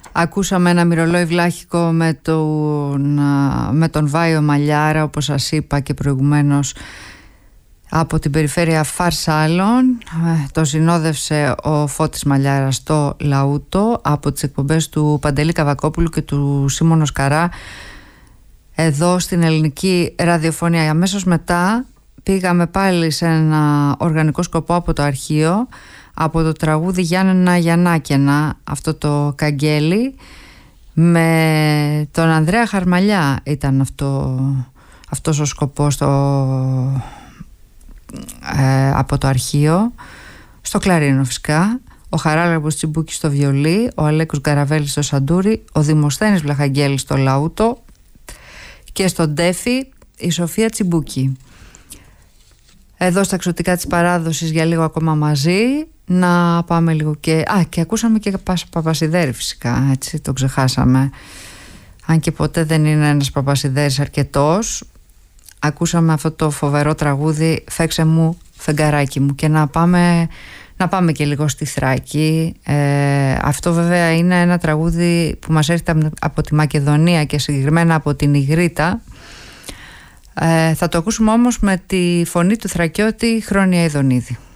Ακούσαμε ένα μυρολόι βλάχικο με τον Βάιο Μαλιάρα, όπως σας είπα και προηγουμένως, από την περιφέρεια Φαρσάλων. Το συνόδευσε ο Φώτης Μαλιάρας στο Λαούτο από τις εκπομπές του Παντελή Καβακόπουλου και του Σίμωνο Καρά εδώ στην ελληνική ραδιοφωνία. Αμέσως μετά πήγαμε πάλι σε ένα οργανικό σκοπό από το αρχείο, από το τραγούδι Γιάννενα Γιαννάκαινα, αυτό το καγγέλι, με τον Ανδρέα Χαρμαλιά ήταν αυτός ο σκοπός από το αρχείο, στο κλαρίνο φυσικά, ο Χαράλαμπος Τσιμπούκης στο βιολί, ο Αλέκος Γκαραβέλης στο σαντούρι, ο Δημοσθένης Βλαχαγγέλης στο λαούτο και στον τέφι η Σοφία Τσιμπούκη. Εδώ στα εξωτικά της παράδοσης για λίγο ακόμα μαζί. Να πάμε λίγο και ακούσαμε και Παπασιδέρη φυσικά, έτσι το ξεχάσαμε, αν και ποτέ δεν είναι ένας Παπασιδέρης αρκετός. Ακούσαμε αυτό το φοβερό τραγούδι «Φέξε μου φεγγαράκι μου» και να πάμε και λίγο στη Θράκη. Αυτό βέβαια είναι ένα τραγούδι που μας έρχεται από τη Μακεδονία και συγκεκριμένα από την Ιγρήτα. Θα το ακούσουμε όμως με τη φωνή του Θρακιώτη Χρόνια Ιδονίδη.